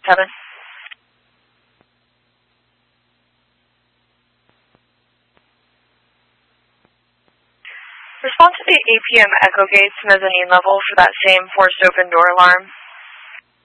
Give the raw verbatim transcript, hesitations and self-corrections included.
Seven. Respond to the eight p m Echo Gates mezzanine level for that same forced open door alarm.